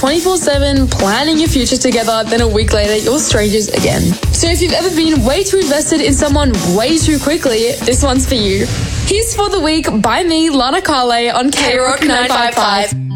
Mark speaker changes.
Speaker 1: 24/7 planning your future together, then a week later, you're strangers again. So if you've ever been way too invested in someone way too quickly, this one's for you. Here's For the Week by me, Lana Carle, on K-Rock 955.